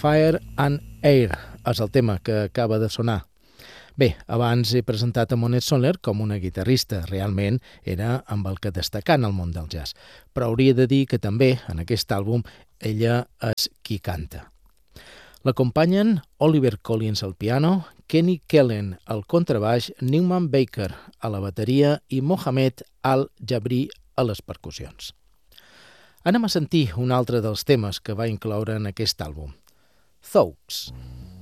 Fire and Air és el tema que acaba de sonar. Bé, abans he presentat a Monet Soler com una guitarrista. Realment era amb el que destacà en el món del jazz. Però hauria de dir que també, en aquest àlbum, ella és qui canta. L'acompanyen Oliver Collins al piano, Kenny Kellen al contrabaix, Newman Baker a la bateria i Mohamed Al-Jabri a les percussions. Anem a sentir un altre dels temes que va incloure en aquest àlbum, Thugs.